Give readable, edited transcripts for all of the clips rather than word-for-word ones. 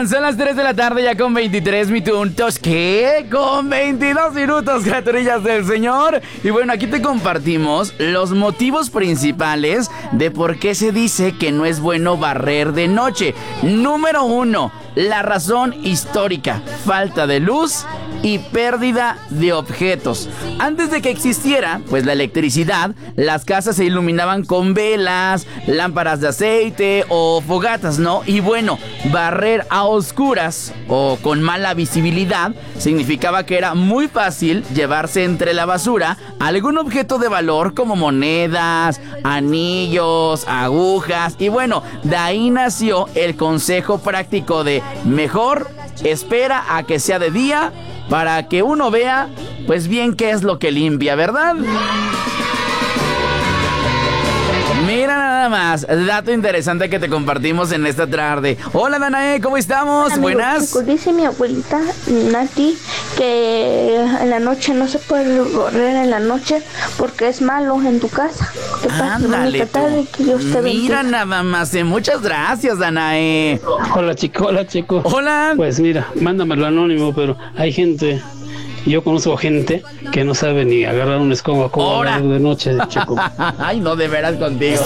Oigan, son las 3 de la tarde ya con 23 minutos. ¿Qué? Con 22 minutos, criaturillas del Señor. Y bueno, aquí te compartimos los motivos principales de por qué se dice que no es bueno barrer de noche. Número 1, la razón histórica: falta de luz y pérdida de objetos. Antes de que existiera, pues, la electricidad, las casas se iluminaban con velas, lámparas de aceite o fogatas, ¿no? Y bueno, barrer a oscuras o con mala visibilidad significaba que era muy fácil llevarse entre la basura algún objeto de valor como monedas, anillos, agujas. Y bueno, de ahí nació el consejo práctico de mejor espera a que sea de día para que uno vea, pues, bien qué es lo que limpia, ¿verdad? Mira nada más, dato interesante que te compartimos en esta tarde. Hola, Danae, ¿cómo estamos? Amigo, Buenas. chicos, dice mi abuelita Nati que en la noche no se puede barrer en la noche porque es malo en tu casa. ¿Qué pasa? Ándale, Tarde, que Dios te bendiga. Mira nada más, muchas gracias, Danae. Hola, chico, hola, chico. Hola. Pues mira, mándamelo anónimo, pero hay gente, yo conozco gente que no sabe ni agarrar una escoba como Ahora. de noche, chico. Ay, no, de veras contigo.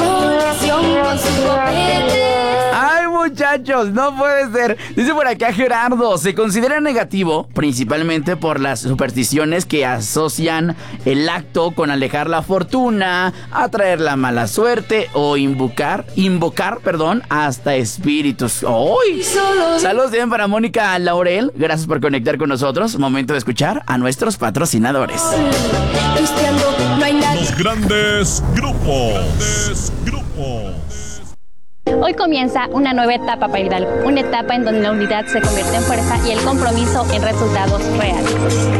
Ay, muchachos, no puede ser. Dice por acá Gerardo, se considera negativo principalmente por las supersticiones que asocian el acto con alejar la fortuna, atraer la mala suerte o invocar, hasta espíritus. ¡Ay! Saludos bien para Mónica Laurel, gracias por conectar con nosotros. Momento de escuchar a nuestros patrocinadores. Los grandes grupos. Hoy comienza una nueva etapa para Hidalgo, una etapa en donde la unidad se convierte en fuerza y el compromiso en resultados reales.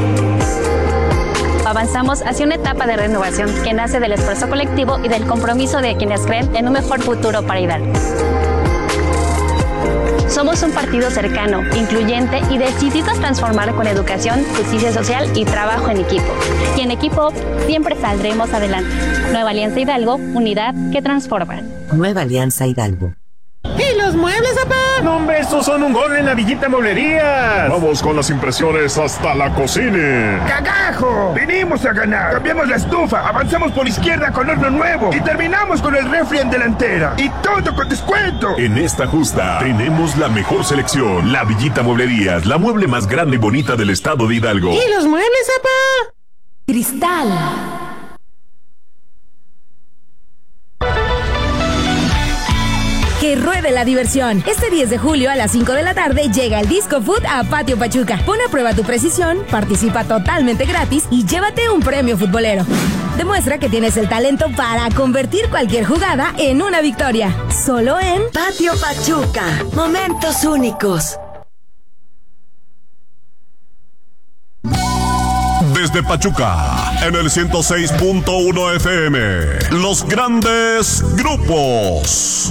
Avanzamos hacia una etapa de renovación que nace del esfuerzo colectivo y del compromiso de quienes creen en un mejor futuro para Hidalgo. Somos un partido cercano, incluyente y decidido a transformar con educación, justicia social y trabajo en equipo. Y en equipo siempre saldremos adelante. Nueva Alianza Hidalgo, unidad que transforma. Nueva Alianza Hidalgo. ¿Y los muebles, papá? No, hombre, estos son un gol en la Villita Mueblerías. Vamos con las impresiones hasta la cocina. ¡Cagajo! Vinimos a ganar. Cambiamos la estufa, avanzamos por izquierda con horno nuevo y terminamos con el refri en delantera. Y todo con descuento. En esta justa tenemos la mejor selección. La Villita Mueblerías, la mueble más grande y bonita del estado de Hidalgo. ¿Y los muebles, papá? Cristal. Que ruede la diversión. Este 10 de julio a las 5 de la tarde llega el Disco Food a Patio Pachuca. Pon a prueba tu precisión, participa totalmente gratis y llévate un premio futbolero. Demuestra que tienes el talento para convertir cualquier jugada en una victoria. Solo en Patio Pachuca. Momentos únicos. Desde Pachuca, en el 106.1 FM. Los grandes grupos.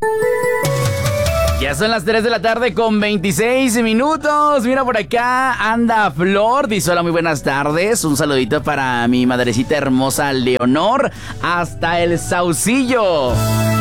Ya son las 3 de la tarde con 26 minutos. Mira, por acá anda Flor. Dice: hola, muy buenas tardes. Un saludito para mi madrecita hermosa Leonor hasta el Saucillo.